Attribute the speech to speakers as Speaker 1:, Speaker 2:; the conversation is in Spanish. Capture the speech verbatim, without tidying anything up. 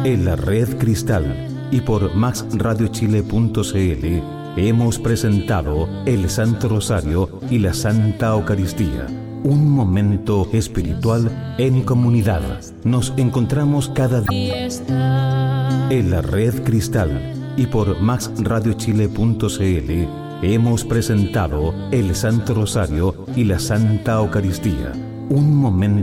Speaker 1: En la Red Cristal y por max radio chile punto c l hemos presentado el Santo Rosario y la Santa Eucaristía. Un momento espiritual en comunidad. Nos encontramos cada día en la Red Cristal y por max radio chile punto c l hemos presentado el Santo Rosario y la Santa Eucaristía. Un momento